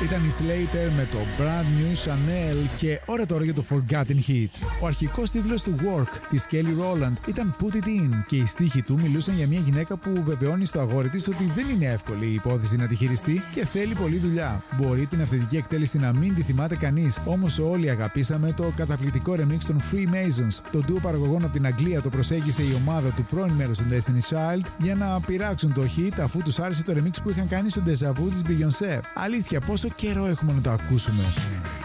Ήταν η Slater με το Brand New Chanel και ώρα τώρα για το Forgotten Hit. Ο αρχικός τίτλος του Work της Kelly Rowland ήταν Put It In και οι στίχοι του μιλούσαν για μια γυναίκα που βεβαιώνει στο αγόρι της ότι δεν είναι εύκολη η υπόθεση να τη χειριστεί και θέλει πολλή δουλειά. Μπορεί την αυθεντική εκτέλεση να μην τη θυμάται κανείς, όμως όλοι αγαπήσαμε το καταπληκτικό remix των Freemasons. Το duo παραγωγών από την Αγγλία το προσέγγισε η ομάδα του πρώην μέρους των Destiny's Child για να πειράξουν το hit αφού τους άρεσε το remix που είχαν κάνει στο Deja Vu της Beyoncé. Αλήθεια, πόσο καιρό έχουμε να το ακούσουμε.